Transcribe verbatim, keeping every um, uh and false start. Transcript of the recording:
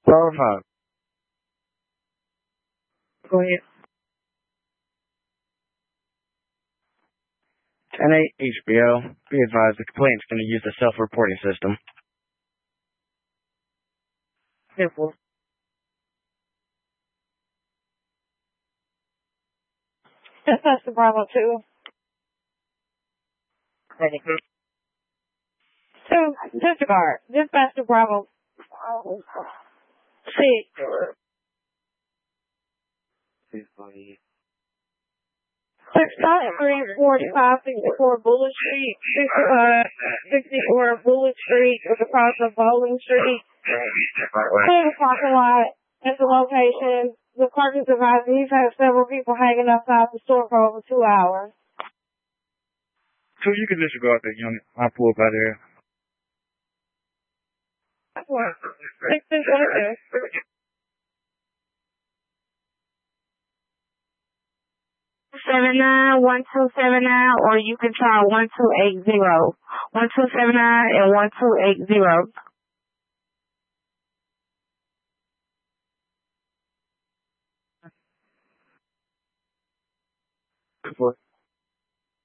Star five. Go ahead. ten eight H B O. Be advised the complaint's going to use the self-reporting system. Simple. That's the Bravo two. Bravo two. So, disregard. Dispatch to Bravo six. Six three forty-five sixty-four Bullet Street, uh, sixty-four Bullet Street is across of Bowling Street. Clear the parking lot at the location. The clerk is advising he's had several people hanging outside the store for over two hours. So you can disregard that unit. I'll pull up out there. Six six one two. Seven nine one two seven nine, or you can try one two eight zero. One two seven nine and one two eight zero. Four.